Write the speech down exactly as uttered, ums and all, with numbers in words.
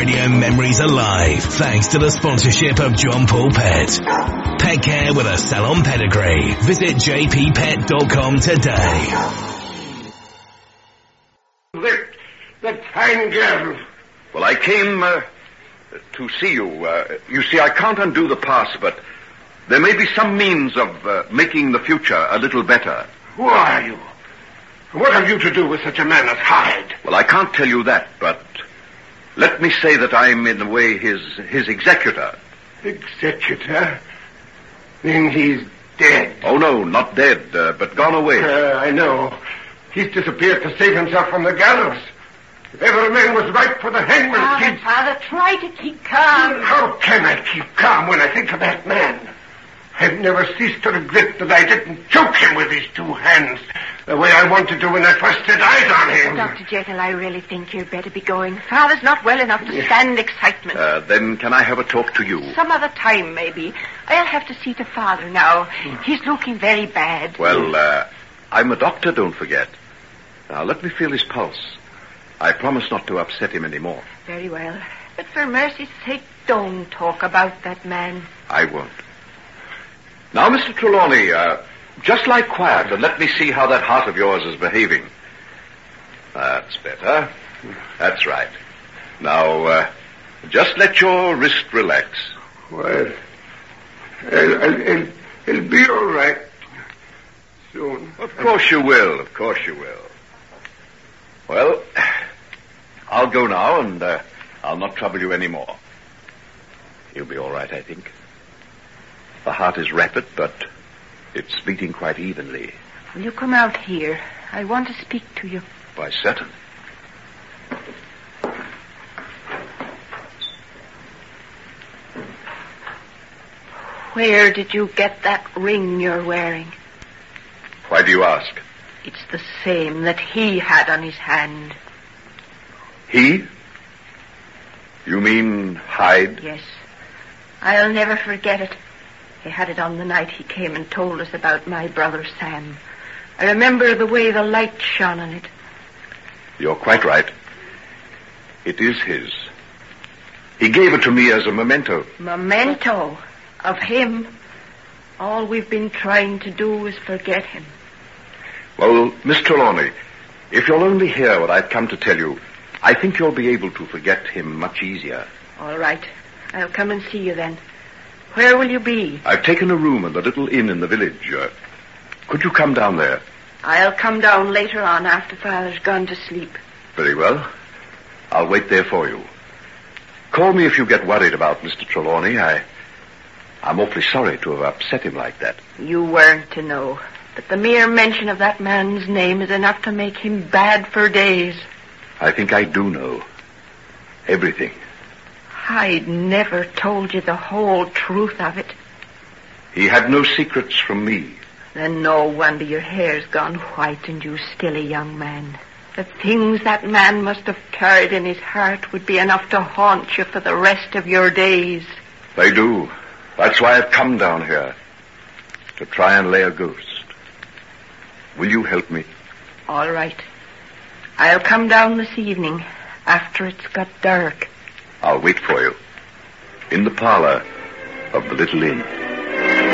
radio memories alive thanks to the sponsorship of John Paul Pet. Pet care with a salon pedigree. Visit j p pet dot com today. That, that fine girl. Well, I came uh, to see you. Uh, you see, I can't undo the past, but there may be some means of uh, making the future a little better. Who are you? What have you to do with such a man as Hyde? Well, I can't tell you that, but let me say that I'm, in a way, his his executor. Executor? Then he's dead. Oh, no, not dead, uh, but gone away. Uh, I know. He's disappeared to save himself from the gallows. If ever a man was ripe for the hangman, Father, he's... Father, try to keep calm. How can I keep calm when I think of that man? I've never ceased to regret that I didn't choke him with these two hands, the way I wanted to when I first set eyes on him. Doctor Jekyll, I really think you'd better be going. Father's not well enough to stand excitement. Uh, then can I have a talk to you? Some other time, maybe. I'll have to see to Father now. He's looking very bad. Well, uh, I'm a doctor, don't forget. Now, let me feel his pulse. I promise not to upset him anymore. Very well. But for mercy's sake, don't talk about that man. I won't. Now, Mister Trelawney, uh, just lie quiet and let me see how that heart of yours is behaving. That's better. That's right. Now, uh, just let your wrist relax. Well, I'll, I'll, I'll, it'll be all right soon. Of course you will. Of course you will. Well, I'll go now, and uh, I'll not trouble you any more. You'll be all right, I think. The heart is rapid, but it's beating quite evenly. Will you come out here? I want to speak to you. Why, certainly. Where did you get that ring you're wearing? Why do you ask? It's the same that he had on his hand. He? You mean Hyde? Yes. I'll never forget it. He had it on the night he came and told us about my brother Sam. I remember the way the light shone on it. You're quite right. It is his. He gave it to me as a memento. Memento? Of him? All we've been trying to do is forget him. Well, Miss Trelawney, if you'll only hear what I've come to tell you, I think you'll be able to forget him much easier. All right. I'll come and see you then. Where will you be? I've taken a room in the little inn in the village. Uh, could you come down there? I'll come down later on after Father's gone to sleep. Very well. I'll wait there for you. Call me if you get worried about Mister Trelawney. I, I'm awfully sorry to have upset him like that. You weren't to know. But the mere mention of that man's name is enough to make him bad for days. I think I do know. Everything. Hyde never told you the whole truth of it. He had no secrets from me. Then no wonder your hair's gone white and you're still a young man. The things that man must have carried in his heart would be enough to haunt you for the rest of your days. They do. That's why I've come down here. To try and lay a ghost. Will you help me? All right. I'll come down this evening after it's got dark. I'll wait for you in the parlor of the little inn.